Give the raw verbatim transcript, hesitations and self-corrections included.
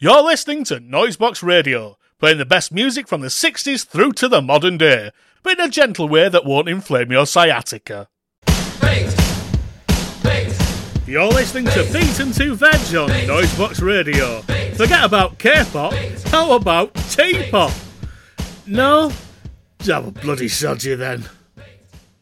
You're listening to Noisebox Radio, playing the best music from the sixties through to the modern day, but in a gentle way that won't inflame your sciatica. Bass. Bass. You're listening Bass. to Beat and to Veg on Bass. Noisebox Radio. Bass. Forget about K-pop, how about T-pop? No? Have a bloody sod you then.